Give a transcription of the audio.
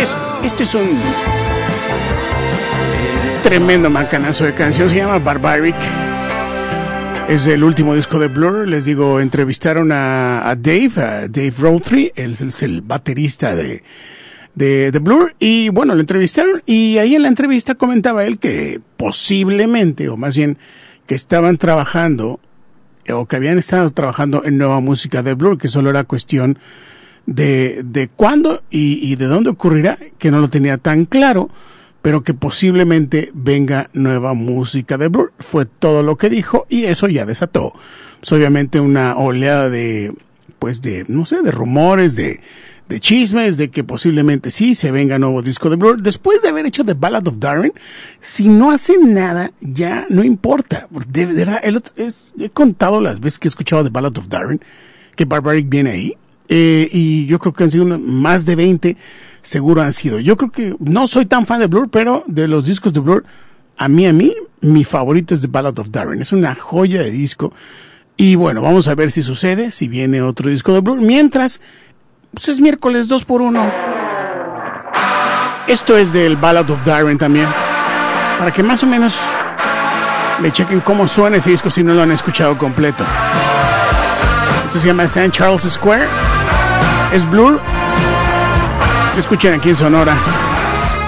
Este es un tremendo macanazo de canción, se llama Barbaric. Es el último disco de Blur. Les digo, entrevistaron a Dave Rothery, él es el baterista de Blur, y bueno, lo entrevistaron, y ahí en la entrevista comentaba él que posiblemente, o más bien que estaban trabajando, o que habían estado trabajando en nueva música de Blur, que solo era cuestión de cuándo y de dónde ocurrirá, que no lo tenía tan claro, pero que posiblemente venga nueva música de Blur. Fue todo lo que dijo, y eso ya desató, pues, obviamente una oleada de rumores, de chismes, de que posiblemente sí se venga nuevo disco de Blur. Después de haber hecho The Ballad of Darren, si no hacen nada, ya no importa. De verdad, he contado las veces que he escuchado The Ballad of Darren, que Barbaric viene ahí, y yo creo que han sido más de 20, seguro han sido. Yo creo que no soy tan fan de Blur, pero de los discos de Blur, a mí, mi favorito es The Ballad of Darren. Es una joya de disco. Y bueno, vamos a ver si sucede, si viene otro disco de Blur. Mientras, pues es miércoles 2x1. Esto es del Ballad of Darren también, para que más o menos le chequen cómo suena ese disco si no lo han escuchado completo. Esto se llama St. Charles Square. Es Blur. Lo escuchen aquí en Sonora.